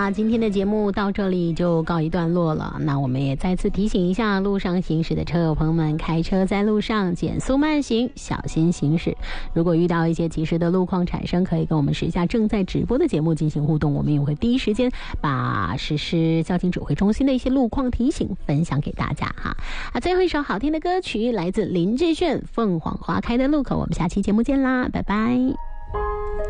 啦，今天的节目到这里就告一段落了。那我们也再次提醒一下路上行驶的车友朋友们，开车在路上减速慢行，小心行驶。如果遇到一些及时的路况产生，可以跟我们时下正在直播的节目进行互动，我们也会第一时间把实施交警指挥中心的一些路况提醒分享给大家哈。最后一首好听的歌曲来自林志炫《凤凰花开的路口》，我们下期节目见啦，拜拜。